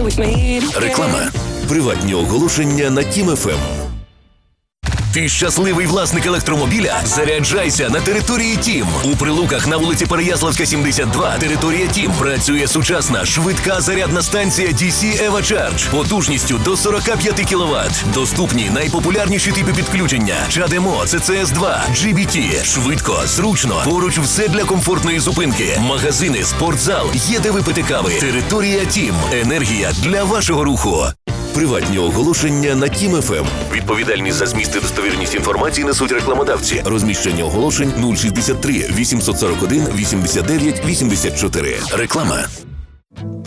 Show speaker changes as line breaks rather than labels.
Реклама. Приватні оголошення на Тім ФМ. Ти щасливий власник електромобіля? Заряджайся на території Тім. У Прилуках на вулиці Переяславська, 72, територія Тім, працює сучасна, швидка зарядна станція DC EvaCharge потужністю до 45 кВт. Доступні найпопулярніші типи підключення: CHAdeMO, CCS2, GBT. Швидко, зручно, поруч все для комфортної зупинки. Магазини, спортзал, є де випити кави. Територія Тім. Енергія для вашого руху. Приватні оголошення на Тім ФМ. Відповідальність за зміст і достовірність інформації несуть рекламодавці. Розміщення оголошень 063 841 89 84. Реклама.